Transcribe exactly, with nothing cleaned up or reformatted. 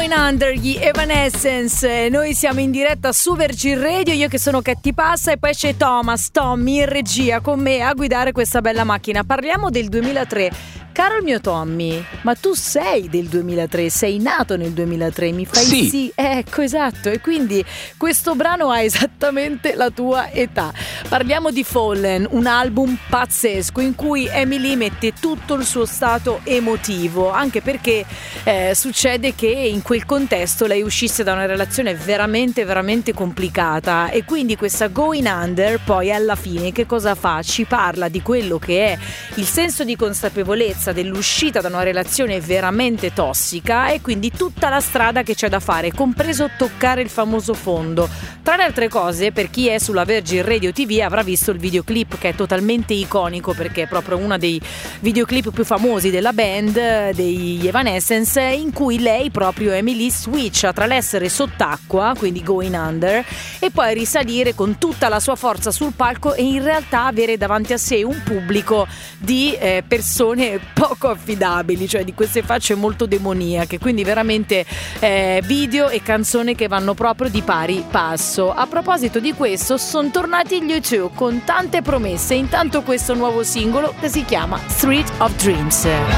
Going Under, gli Evanescence. Noi siamo in diretta su Virgin Radio, io che sono Katy Passa e poi c'è Thomas, Tommy in regia con me a guidare questa bella macchina. Parliamo del duemilatré. Caro il mio Tommy, ma tu sei del duemilatré, sei nato nel duemilatré, mi fai sì? sì? Ecco, esatto, e quindi questo brano ha esattamente la tua età. Parliamo di Fallen, un album pazzesco in cui Emily mette tutto il suo stato emotivo, anche perché eh, succede che in quel contesto lei uscisse da una relazione veramente veramente complicata e quindi questa Going Under poi alla fine che cosa fa? Ci parla di quello che è il senso di consapevolezza dell'uscita da una relazione veramente tossica e quindi tutta la strada che c'è da fare, compreso toccare il famoso fondo. Tra le altre cose, per chi è sulla Virgin Radio T V avrà visto il videoclip che è totalmente iconico perché è proprio uno dei videoclip più famosi della band degli Evanescence, in cui lei, proprio Emily, switcha tra l'essere sott'acqua, quindi Going Under, e poi risalire con tutta la sua forza sul palco e in realtà avere davanti a sé un pubblico di eh, persone poco affidabili, cioè di queste facce molto demoniache, quindi veramente eh, video e canzone che vanno proprio di pari passo. A proposito di questo, sono tornati gli U due con tante promesse, intanto questo nuovo singolo che si chiama Street of Dreams.